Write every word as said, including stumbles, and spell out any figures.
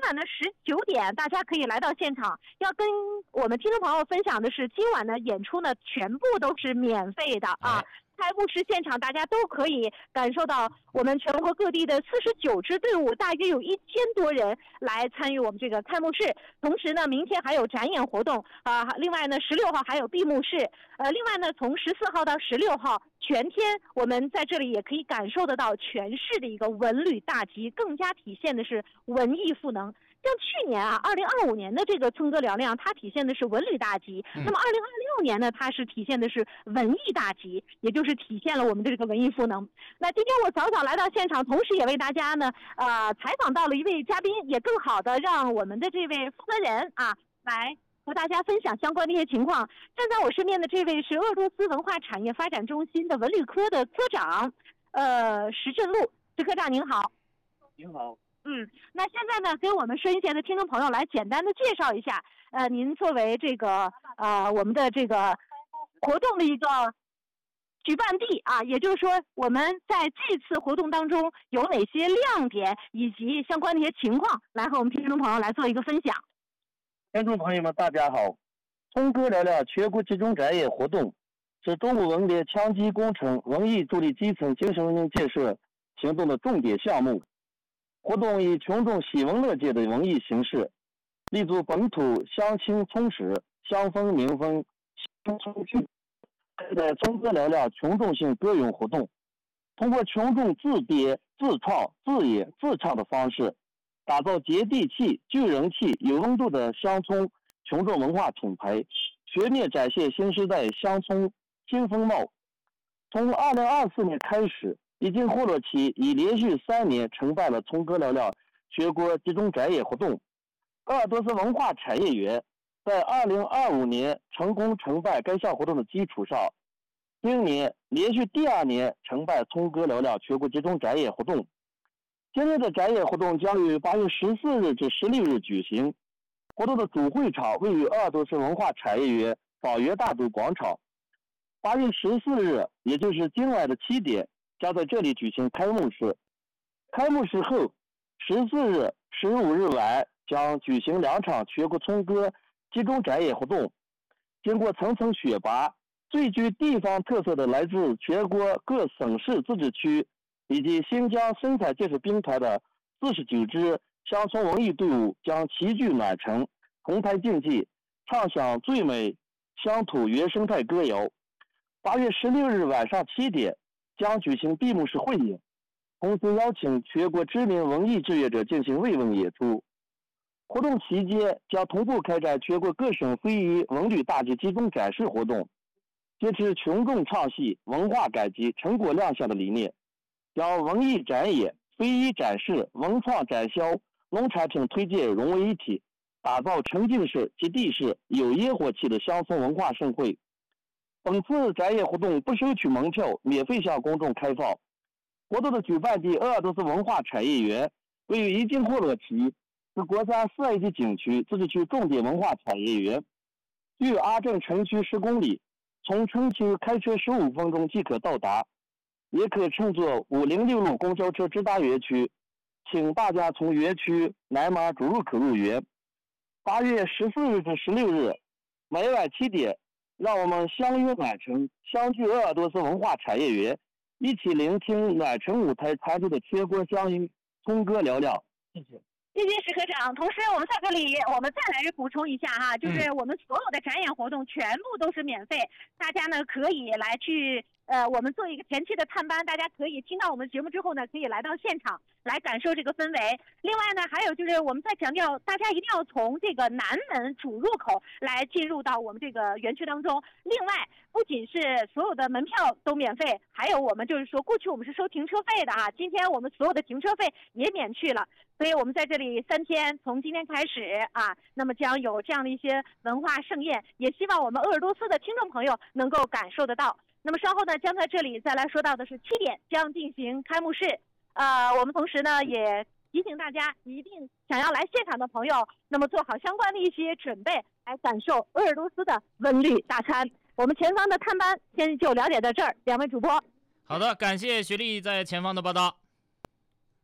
晚呢十九点，大家可以来到现场。要跟我们听众朋友分享的是，今晚的演出呢，全部都是免费的啊。开幕式现场，大家都可以感受到我们全国各地的四十九支队伍，大约有一千多人来参与我们这个开幕式。同时呢，明天还有展演活动啊、呃。另外呢，十六号还有闭幕式。呃，另外呢，从十四号到十六号，全天我们在这里也可以感受得到全市的一个文旅大集，更加体现的是文艺赋能。像去年啊，二零二五年的这个村歌嘹亮，它体现的是文旅大集。嗯、那么二零二六年呢，它是体现的是文艺大集，也就是体现了我们的这个文艺赋能。那今天我早早来到现场，同时也为大家呢，呃，采访到了一位嘉宾，也更好的让我们的这位负责人啊，来和大家分享相关的一些情况。站在我身边的这位是鄂尔多斯文化产业发展中心的文旅科的科长，呃，石振禄，石科长您好。 您好。 嗯，那现在呢，跟我们收音前的听众朋友来简单的介绍一下，呃，您作为这个呃我们的这个活动的一个举办地啊，也就是说我们在这次活动当中有哪些亮点以及相关的一些情况，来和我们听众朋友来做一个分享。 听众朋友们，大家好，村歌嘹亮全国集中展演活动是中国文联强基工程文艺助力基层精神文明建设行动的重点项目。活动以群众喜闻乐见的文艺形式，立足本土乡亲充实、乡风民风、乡村剧，在村歌嘹亮群众性歌咏活动，通过群众自编、自创、自演、自唱的方式，打造接地气、具人气、有温度的乡村群众文化品牌，全面展现新时代乡村新风貌。从二零二四年开始，已经霍洛奇已连续三年承办了村歌嘹亮全国集中展演活动。鄂尔多斯文化产业园在二零二五年成功承办该项活动的基础上，今年连续第二年承办村歌嘹亮全国集中展演活动。今年的展演活动将于八月十四日至十六日举行。活动的主会场位于鄂尔多斯文化产业园宝源大都广场。八月十四日，也就是今晚的七点。将在这里举行开幕式。开幕式后，十四日、十五日晚将举行两场全国村歌集中展演活动。经过层层选拔，最具地方特色的来自全国各省市自治区以及新疆生产建设兵团的四十九支乡村文艺队伍将齐聚满城，同台竞技，唱响最美乡土原生态歌谣。八月十六日晚上七点。将举行闭幕式汇演，同时邀请全国知名文艺志愿者进行慰问演出。活动期间将同步开展全国各省非遗文旅大集集中展示活动，坚持群众唱戏、文化赶集、成果亮相的理念，将文艺展演、非遗展示、文创展销、农产品推荐融为一体，打造沉浸式、接地式、有烟火气的乡村文化盛会。本次展演活动不收取门票，免费向公众开放。活动的举办地鄂尔多斯文化产业园位于伊金霍洛旗，是国家四 A 级景区自治区重点文化产业园，距阿镇城区十公里，从城区开车十五分钟即可到达，也可乘坐五零六路公交车直达园区。请大家从园区南马主入口入园。八月十四日至十六日，每晚七点。让我们相约暖城，相聚鄂尔多斯文化产业园，一起聆听暖城舞台传递的全国乡音，村歌嘹亮。谢谢。 谢谢石科长。同时，我们在这里，我们再来补充一下哈，就是我们所有的展演活动全部都是免费，大家呢可以来去呃，我们做一个前期的探班，大家可以听到我们节目之后呢，可以来到现场来感受这个氛围。另外呢，还有就是我们在强调，大家一定要从这个南门主入口来进入到我们这个园区当中。另外，不仅是所有的门票都免费，还有我们就是说，过去我们是收停车费的啊，今天我们所有的停车费也免去了。所以我们在这里三天，从今天开始啊，那么将有这样的一些文化盛宴，也希望我们鄂尔多斯的听众朋友能够感受得到。那么稍后呢，将在这里再来说到的是七点将进行开幕式。呃，我们同时呢也提醒大家，一定想要来现场的朋友，那么做好相关的一些准备，来感受鄂尔多斯的文旅大餐。我们前方的探班先就了解到这儿，两位主播。 好的，感谢徐丽在前方的报道。